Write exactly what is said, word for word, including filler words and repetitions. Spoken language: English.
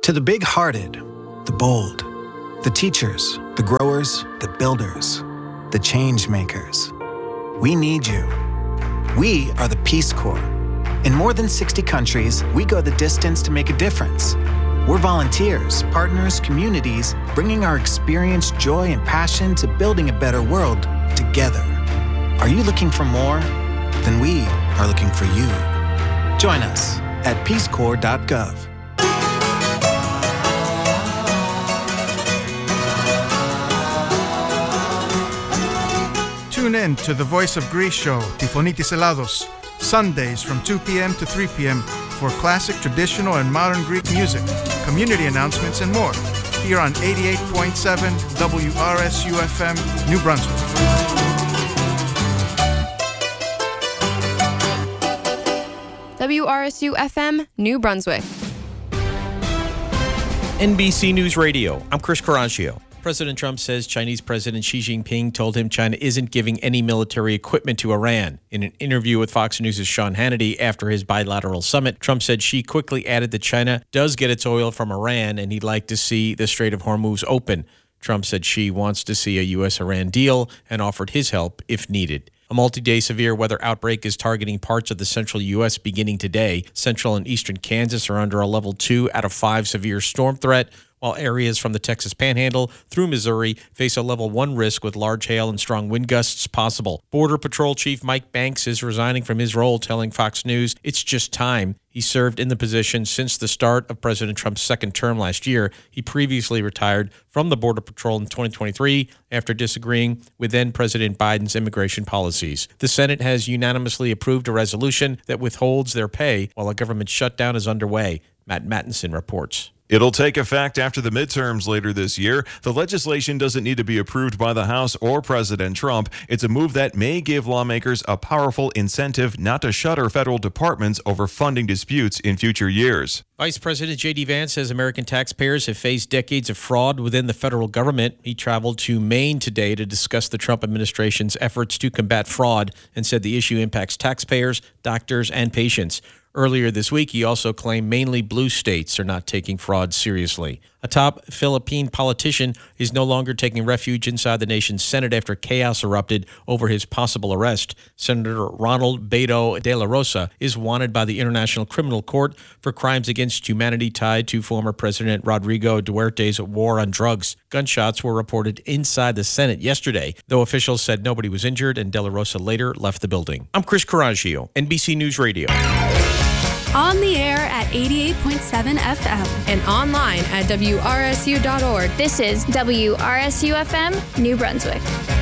To the big-hearted, the bold, the teachers, the growers, the builders, the change makers, we need you. We are the Peace Corps. In more than sixty countries, we go the distance to make a difference. We're volunteers, partners, communities, bringing our experience, joy, and passion to building a better world together. Are you looking for more? Then we are looking for you. Join us at peace corps dot gov. Tune in to the Voice of Greece show, Tifonitis Elados, Sundays from two p.m. to three p.m. for classic, traditional, and modern Greek music, community announcements, and more. Here on eighty-eight point seven W R S U F M, New Brunswick. W R S U F M, New Brunswick. N B C News Radio, I'm Chris Caraccio. President Trump says Chinese President Xi Jinping told him China isn't giving any military equipment to Iran. In an interview with Fox News' Sean Hannity after his bilateral summit, Trump said Xi quickly added that China does get its oil from Iran and he'd like to see the Strait of Hormuz open. Trump said Xi wants to see a U S Iran deal and offered his help if needed. A multi-day severe weather outbreak is targeting parts of the central U S beginning today. Central and eastern Kansas are under a level two out of five severe storm threat, while areas from the Texas Panhandle through Missouri face a level one risk with large hail and strong wind gusts possible. Border Patrol Chief Mike Banks is resigning from his role, telling Fox News it's just time. He served in the position since the start of President Trump's second term last year. He previously retired from the Border Patrol in twenty twenty-three after disagreeing with then-President Biden's immigration policies. The Senate has unanimously approved a resolution that withholds their pay while a government shutdown is underway. Matt Mattinson reports. It'll take effect after the midterms later this year. The legislation doesn't need to be approved by the House or President Trump. It's a move that may give lawmakers a powerful incentive not to shutter federal departments over funding disputes in future years. Vice President J D Vance says American taxpayers have faced decades of fraud within the federal government. He traveled to Maine today to discuss the Trump administration's efforts to combat fraud and said the issue impacts taxpayers, doctors, and patients. Earlier this week, he also claimed mainly blue states are not taking fraud seriously. A top Philippine politician is no longer taking refuge inside the nation's Senate after chaos erupted over his possible arrest. Senator Ronald Beto de la Rosa is wanted by the International Criminal Court for crimes against humanity tied to former President Rodrigo Duterte's war on drugs. Gunshots were reported inside the Senate yesterday, though officials said nobody was injured and de la Rosa later left the building. I'm Chris Caraccio, N B C News Radio. On the air at eighty-eight point seven F M. And online at W R S U dot org. This is W R S U F M, New Brunswick.